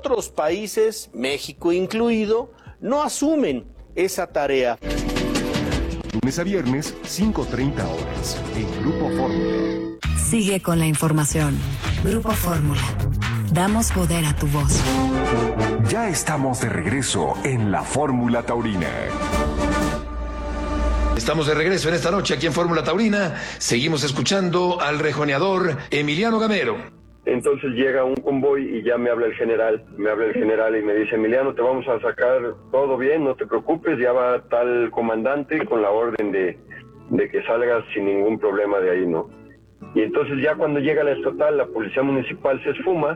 otros países, México incluido, no asumen esa tarea. Lunes a viernes, 5:30 horas, en Grupo Fórmula. Sigue con la información. Grupo Fórmula. Damos poder a tu voz. Ya estamos de regreso en la Fórmula Taurina. Estamos de regreso en esta noche aquí en Fórmula Taurina. Seguimos escuchando al rejoneador Emiliano Gamero. Entonces llega un convoy y ya me habla el general y me dice: Emiliano, te vamos a sacar todo bien, no te preocupes, ya va tal comandante con la orden de que salgas sin ningún problema de ahí, ¿no? Y entonces ya cuando llega la estatal, la policía municipal se esfuma,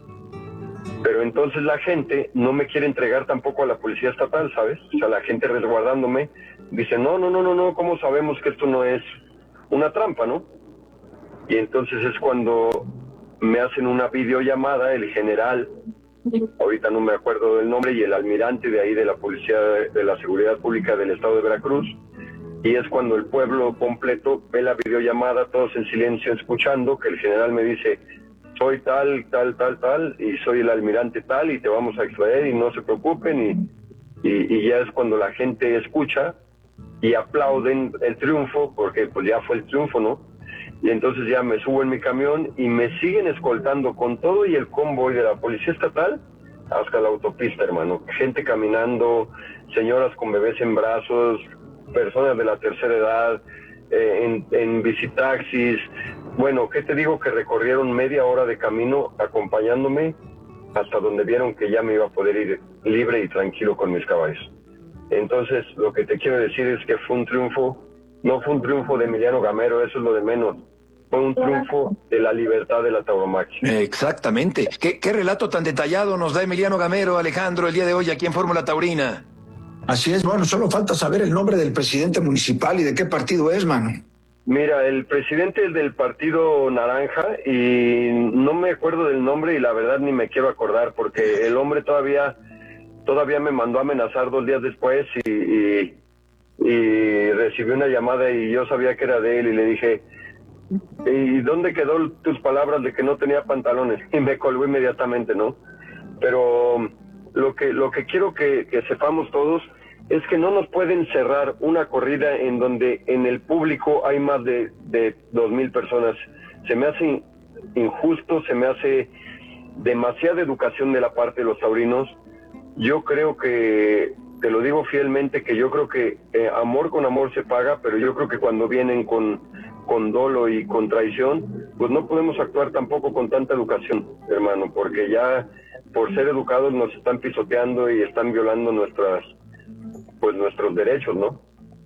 pero entonces la gente no me quiere entregar tampoco a la policía estatal, ¿sabes? O sea, la gente resguardándome dice: no, ¿cómo sabemos que esto no es una trampa, no? Y entonces es cuando me hacen una videollamada el general, ahorita no me acuerdo del nombre, y el almirante de ahí de la Policía de la Seguridad Pública del Estado de Veracruz, y es cuando el pueblo completo ve la videollamada, todos en silencio escuchando, que el general me dice: soy tal, y soy el almirante tal, y te vamos a extraer, y no se preocupen, y ya es cuando la gente escucha y aplauden el triunfo, porque pues ya fue el triunfo, ¿no? Y entonces ya me subo en mi camión y me siguen escoltando con todo y el convoy de la policía estatal hasta la autopista, hermano. Gente caminando, señoras con bebés en brazos, personas de la tercera edad, en bicitaxis. Bueno, ¿qué te digo? Que recorrieron media hora de camino acompañándome hasta donde vieron que ya me iba a poder ir libre y tranquilo con mis caballos. Entonces, lo que te quiero decir es que fue un triunfo. No fue un triunfo de Emiliano Gamero, eso es lo de menos. Fue un triunfo de la libertad de la tauromaquia. Exactamente. ¿Qué relato tan detallado nos da Emiliano Gamero, Alejandro, el día de hoy aquí en Fórmula Taurina? Así es, bueno, solo falta saber el nombre del presidente municipal y de qué partido es, mano. Mira, el presidente es del Partido Naranja y no me acuerdo del nombre y la verdad ni me quiero acordar porque el hombre todavía me mandó a amenazar 2 días después y recibí una llamada y yo sabía que era de él y le dije: ¿y dónde quedó tus palabras de que no tenía pantalones? Y me colgó inmediatamente, ¿no? Pero lo que quiero que sepamos todos es que no nos pueden cerrar una corrida en donde en el público hay más de 2,000 personas. Se me hace injusto, se me hace demasiada educación de la parte de los taurinos. Yo creo que, te lo digo fielmente, que yo creo que amor con amor se paga, pero yo creo que cuando vienen con dolo y con traición, pues no podemos actuar tampoco con tanta educación, hermano, porque ya por ser educados nos están pisoteando y están violando nuestros derechos, ¿no?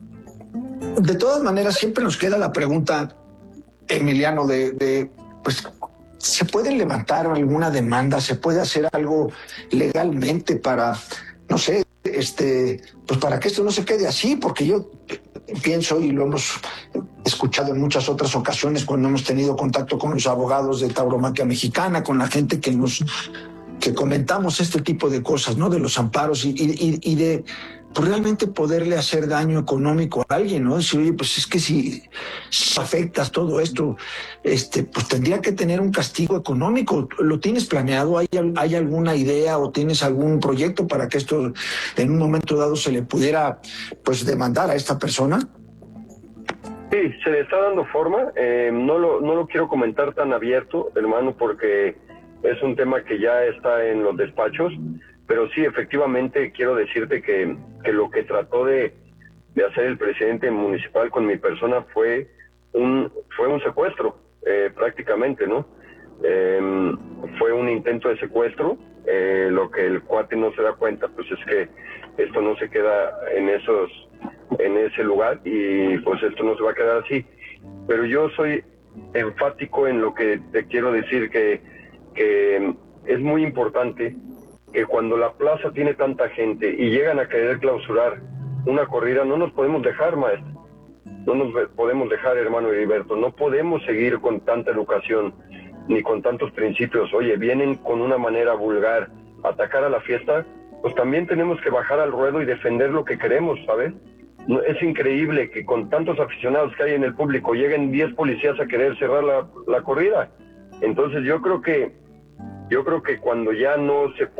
De todas maneras, siempre nos queda la pregunta, Emiliano, pues, ¿se puede levantar alguna demanda? ¿Se puede hacer algo legalmente para, no sé, pues para que esto no se quede así? Porque yo pienso, y lo hemos escuchado en muchas otras ocasiones cuando hemos tenido contacto con los abogados de tauromaquia mexicana, con la gente que comentamos este tipo de cosas, ¿no? De los amparos y de pues realmente poderle hacer daño económico a alguien, ¿no? Decir, oye, pues es que si afectas todo esto, pues tendría que tener un castigo económico. ¿Lo tienes planeado? ¿Hay alguna idea o tienes algún proyecto para que esto en un momento dado se le pudiera, pues, demandar a esta persona? Sí, se le está dando forma. No lo quiero comentar tan abierto, hermano, porque es un tema que ya está en los despachos, pero sí, efectivamente, quiero decirte que lo que trató de hacer el presidente municipal con mi persona fue un secuestro, prácticamente, ¿no? Fue un intento de secuestro. Lo que el cuate no se da cuenta, pues es que esto no se queda en ese lugar y pues esto no se va a quedar así. Pero yo soy enfático en lo que te quiero decir, que es muy importante que cuando la plaza tiene tanta gente y llegan a querer clausurar una corrida, no nos podemos dejar, maestro. No nos podemos dejar, hermano Heriberto. No podemos seguir con tanta educación ni con tantos principios. Oye, vienen con una manera vulgar a atacar a la fiesta, pues también tenemos que bajar al ruedo y defender lo que queremos, ¿sabes? Es increíble que con tantos aficionados que hay en el público lleguen 10 policías a querer cerrar la corrida. Entonces yo creo que cuando ya no se